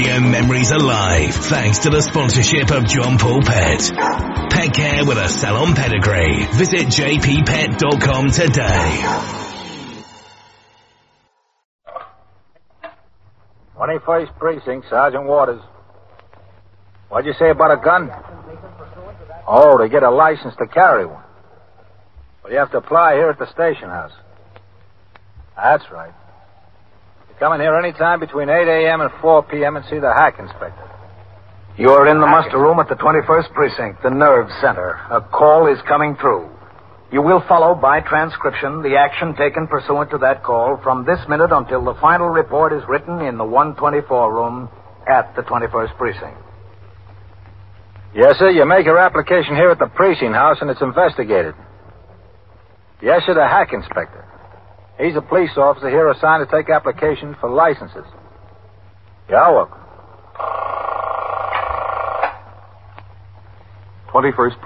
radio memories alive thanks to the sponsorship of John Paul Pet. Pet care with a salon pedigree. Visit jppet.com today. 21st Precinct, Sergeant Waters. What'd you say about a gun? Oh, to get a license to carry one. Well, you have to apply here at the station house. That's right. You come in here any time between 8 a.m. and 4 p.m. and see the hack inspector. You're in the muster room at the 21st Precinct, the nerve center. A call is coming through. You will follow by transcription the action taken pursuant to that call from this minute until the final report is written in the 124 room at the 21st Precinct. Yes, sir. You make your application here at the precinct house and it's investigated. Yes, sir, the hack inspector. He's a police officer here assigned to take applications for licenses. You're welcome. 21st